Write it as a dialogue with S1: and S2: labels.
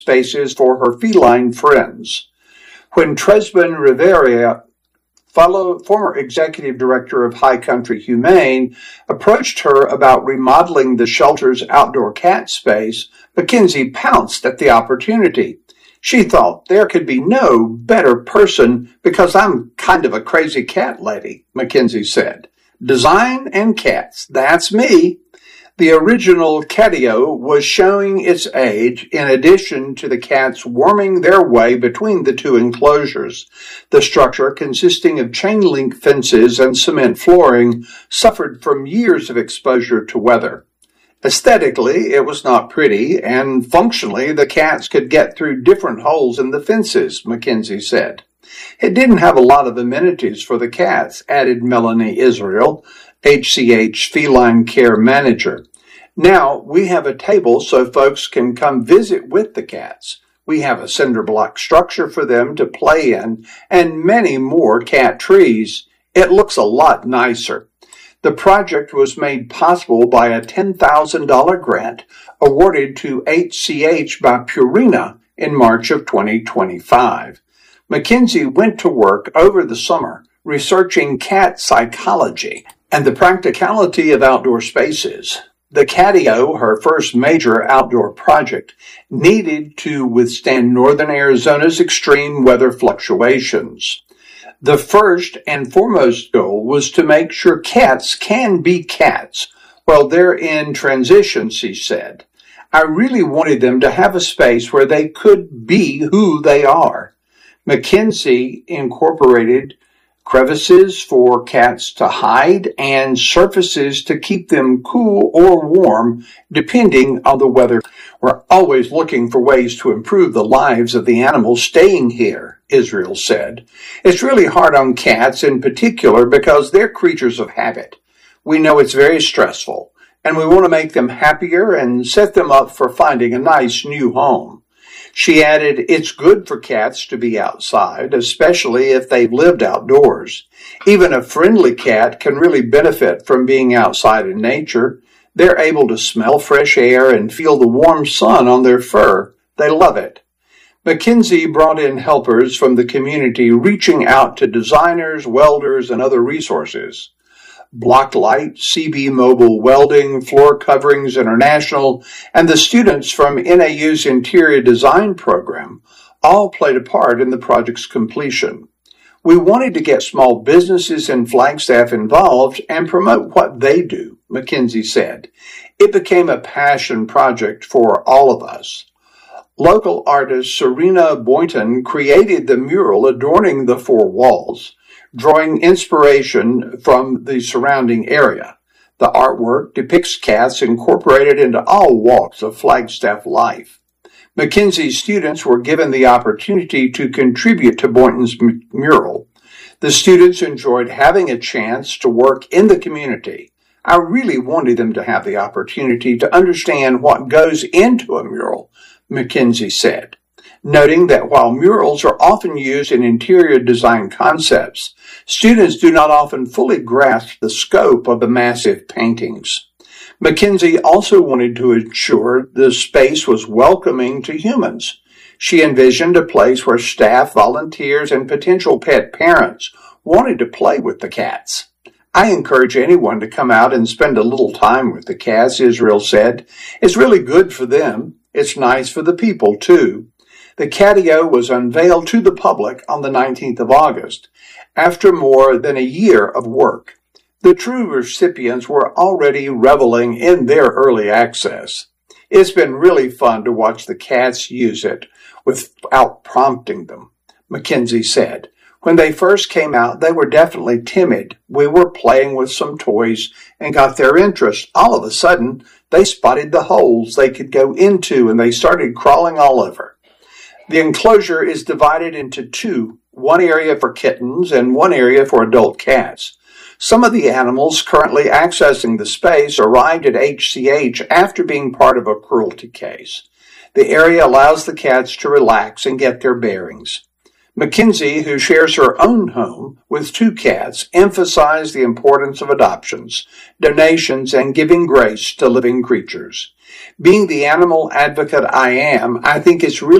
S1: spaces for her feline friends. When Tresman Rivera, former executive director of High Country Humane, approached her about remodeling the shelter's outdoor cat space, Mackenzie pounced at the opportunity. She thought there could be no better person because I'm kind of a crazy cat lady, Mackenzie said. Design and cats, that's me. The original catio was showing its age in addition to the cats worming their way between the two enclosures. The structure, consisting of chain link fences and cement flooring, suffered from years of exposure to weather. Aesthetically, it was not pretty, and functionally, the cats could get through different holes in the fences, Mackenzie said. It didn't have a lot of amenities for the cats, added Melanie Israel, HCH Feline Care Manager. Now we have a table so folks can come visit with the cats. We have a cinder block structure for them to play in and many more cat trees. It looks a lot nicer. The project was made possible by a $10,000 grant awarded to HCH by Purina in March of 2025. Mackenzie went to work over the summer researching cat psychology and the practicality of outdoor spaces. The catio, her first major outdoor project, needed to withstand northern Arizona's extreme weather fluctuations. The first and foremost goal was to make sure cats can be cats while they're in transition, she said. I really wanted them to have a space where they could be who they are. Mackenzie incorporated crevices for cats to hide and surfaces to keep them cool or warm depending on the weather. We're always looking for ways to improve the lives of the animals staying here, Israel said. It's really hard on cats in particular because they're creatures of habit. We know it's very stressful, and we want to make them happier and set them up for finding a nice new home. She added, it's good for cats to be outside, especially if they've lived outdoors. Even a friendly cat can really benefit from being outside in nature. They're able to smell fresh air and feel the warm sun on their fur. They love it. Mackenzie brought in helpers from the community, reaching out to designers, welders, and other resources. Blocklight, CB Mobile Welding, Floor Coverings International, and the students from NAU's Interior Design program all played a part in the project's completion. We wanted to get small businesses in Flagstaff involved and promote what they do, Mackenzie said. It became a passion project for all of us. Local artist Serena Boynton created the mural adorning the four walls, drawing inspiration from the surrounding area. The artwork depicts cats incorporated into all walks of Flagstaff life. Mackenzie's students were given the opportunity to contribute to Boynton's mural. The students enjoyed having a chance to work in the community. I really wanted them to have the opportunity to understand what goes into a mural, Mackenzie said, noting that while murals are often used in interior design concepts, students do not often fully grasp the scope of the massive paintings. Mackenzie also wanted to ensure the space was welcoming to humans. She envisioned a place where staff, volunteers, and potential pet parents wanted to play with the cats. I encourage anyone to come out and spend a little time with the cats, Israel said. It's really good for them. It's nice for the people, too. The catio was unveiled to the public on the 19th of August, after more than a year of work. The true recipients were already reveling in their early access. It's been really fun to watch the cats use it without prompting them, Mackenzie said. When they first came out, they were definitely timid. We were playing with some toys and got their interest. All of a sudden, they spotted the holes they could go into and they started crawling all over. The enclosure is divided into two, one area for kittens and one area for adult cats. Some of the animals currently accessing the space arrived at HCH after being part of a cruelty case. The area allows the cats to relax and get their bearings. Mackenzie, who shares her own home with two cats, emphasized the importance of adoptions, donations, and giving grace to living creatures. Being the animal advocate I am, I think it's really